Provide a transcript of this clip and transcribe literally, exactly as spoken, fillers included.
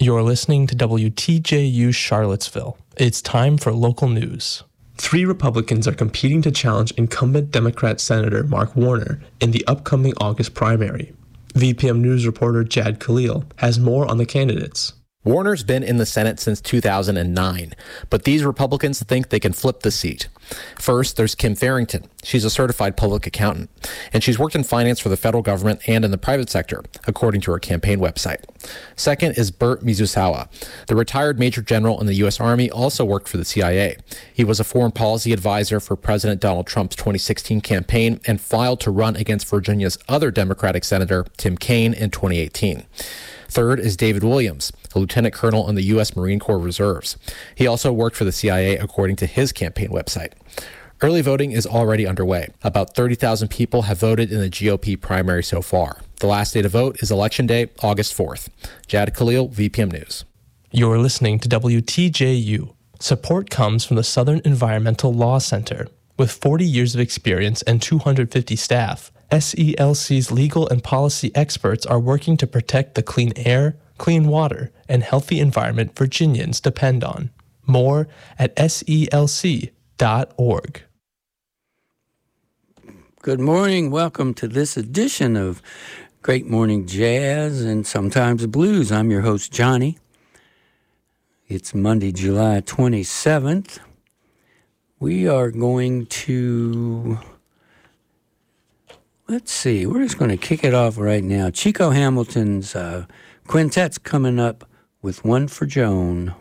You're listening to W T J U Charlottesville. It's time for local news. Three Republicans are competing to challenge incumbent Democrat Senator Mark Warner in the upcoming August primary. V P M News reporter Jad Khalil has more on the candidates. Warner's been in the Senate since two thousand nine, but these Republicans think they can flip the seat. First, there's Kim Farrington. She's a certified public accountant, and she's worked in finance for the federal government and in the private sector, according to her campaign website. Second is Burt Mizusawa. The retired Major General in the U S Army also worked for the C I A. He was a foreign policy advisor for President Donald Trump's twenty sixteen campaign and filed to run against Virginia's other Democratic Senator, Tim Kaine, in twenty eighteen. Third is David Williams, a lieutenant colonel in the U S Marine Corps Reserves. He also worked for the C I A, according to his campaign website. Early voting is already underway. About thirty thousand people have voted in the G O P primary so far. The last day to vote is Election Day, August fourth. Jad Khalil, V P M News. You're listening to W T J U. Support comes from the Southern Environmental Law Center. With forty years of experience and two hundred fifty staff, S E L C's legal and policy experts are working to protect the clean air, clean water, and healthy environment Virginians depend on. More at S E L C dot org. Good morning. Welcome to this edition of Great Morning Jazz and Sometimes Blues. I'm your host, Johnny. It's Monday, July twenty-seventh. We are going to... Let's see, we're just going to kick it off right now. Chico Hamilton's uh, quintet's coming up with One for Joan.